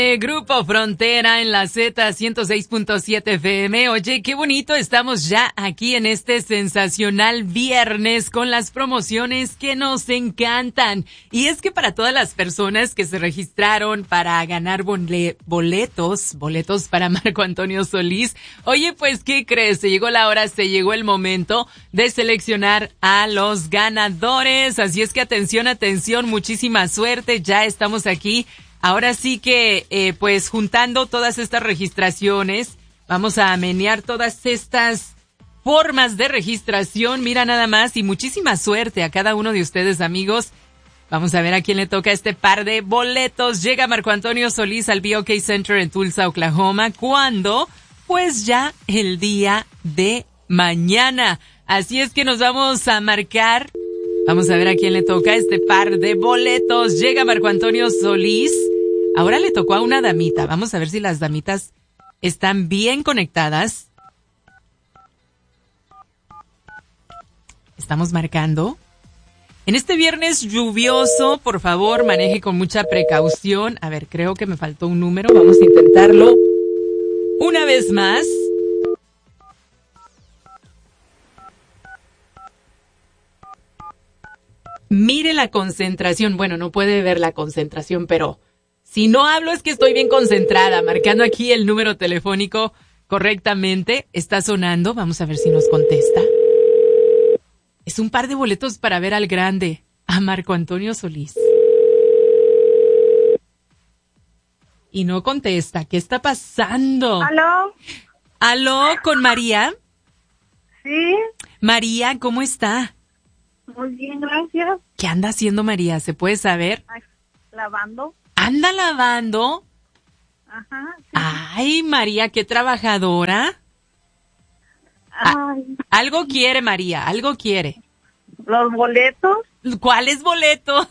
Grupo Frontera en la Z106.7 FM. Oye, qué bonito, estamos ya aquí en este sensacional viernes con las promociones que nos encantan. Y es que para todas las personas que se registraron para ganar boletos para Marco Antonio Solís, oye, pues, ¿qué crees? Se llegó la hora, se llegó el momento de seleccionar a los ganadores. Así es que atención, muchísima suerte, ya estamos aquí. Ahora sí que, pues, juntando todas estas registraciones, vamos a menear todas estas formas de registración. Mira nada más, y muchísima suerte a cada uno de ustedes, amigos. Vamos a ver a quién le toca este par de boletos. Llega Marco Antonio Solís al BOK Center en Tulsa, Oklahoma. ¿Cuándo? Pues ya el día de mañana. Así es que nos vamos a marcar. Vamos a ver a quién le toca este par de boletos. Llega Marco Antonio Solís. Ahora le tocó a una damita. Vamos a ver si las damitas están bien conectadas. Estamos marcando. En este viernes lluvioso, por favor, maneje con mucha precaución. A ver, creo que me faltó un número. Vamos a intentarlo una vez más. Mire la concentración. Bueno, no puede ver la concentración, pero si no hablo es que estoy bien concentrada. Marcando aquí el número telefónico correctamente. Está sonando. Vamos a ver si nos contesta. Es un par de boletos para ver al grande, a Marco Antonio Solís. Y no contesta. ¿Qué está pasando? ¿Aló? ¿Aló, con María? Sí. María, ¿cómo está? Muy bien, gracias. ¿Qué anda haciendo María? ¿Se puede saber? Ay, lavando. ¿Anda lavando? Ajá. Sí. Ay, María, qué trabajadora. Ay, Algo quiere, María, algo quiere. los boletos. ¿Cuáles boletos?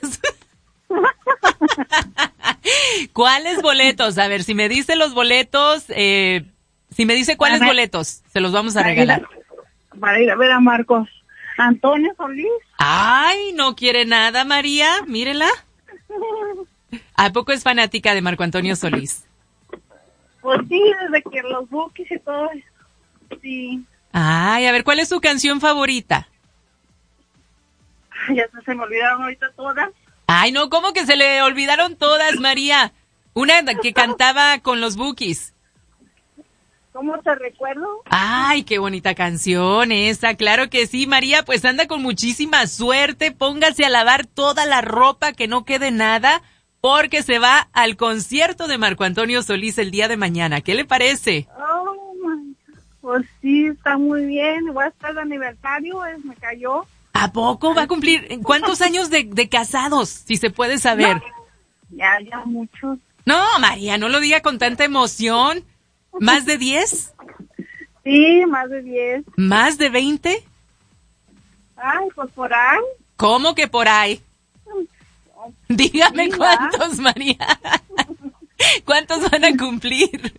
¿Cuáles boletos? A ver, si me dice los boletos, si me dice cuáles boletos, se los vamos a regalar. Para ir a ver a Marcos Antonio Solís. Ay, no quiere nada, María, mírela. ¿A poco es fanática de Marco Antonio Solís? Pues sí, desde que los bookies y todo eso. Sí. Ay, a ver, ¿cuál es su canción favorita? Ay, ya se me olvidaron ahorita todas. Ay, no, ¿cómo que se le olvidaron todas, María? Una que cantaba con los Bookies. ¿Cómo te recuerdo? Ay, qué bonita canción esa, claro que sí, María, pues anda con muchísima suerte, póngase a lavar toda la ropa, que no quede nada, porque se va al concierto de Marco Antonio Solís el día de mañana. ¿Qué le parece? Oh, pues sí, está muy bien. Voy a estar de aniversario, me cayó. ¿A poco va a cumplir? ¿Cuántos años de casados, si se puede saber? No, ya muchos. No, María, no lo diga con tanta emoción. ¿Más de 10? Sí, más de 10. ¿Más de 20? Ay, pues por ahí. ¿Cómo que por ahí? Dígame Sí, cuántos, María. ¿Cuántos van a cumplir?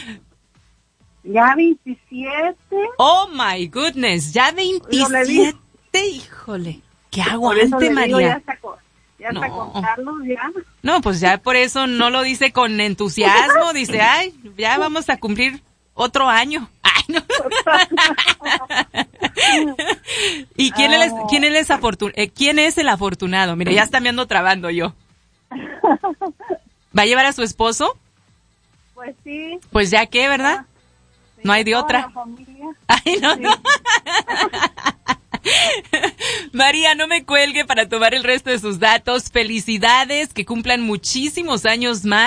Ya 27. Oh, my goodness, ya 27. Híjole, qué Por eso aguante, le digo, María. ya No. está contarlos, ya. No, pues ya por eso no lo dice con entusiasmo. Dice, ay, ya vamos a cumplir otro año. Ay, no. ¿Y quién es el afortunado? Mire, ya está me ando trabando yo. ¿Va a llevar a su esposo? Pues sí. Pues ya que, ¿verdad? Sí, No hay de toda otra. la familia. Ay, no, Sí. no. María, no me cuelgue para tomar el resto de sus datos. Felicidades, que cumplan muchísimos años más.